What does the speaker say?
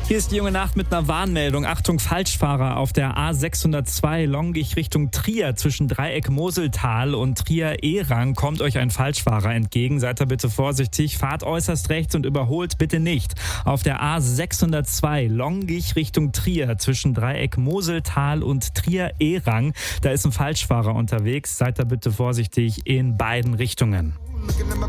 Hier ist die junge Nacht mit einer Warnmeldung. Achtung, Falschfahrer auf der A602 Longich Richtung Trier zwischen Dreieck Moseltal und Trier-Ehrang kommt euch ein Falschfahrer entgegen. Seid da bitte vorsichtig, fahrt äußerst rechts und überholt bitte nicht. Auf der A602 Longich Richtung Trier zwischen Dreieck Moseltal und Trier-Ehrang, da ist ein Falschfahrer unterwegs. Seid da bitte vorsichtig in beiden Richtungen.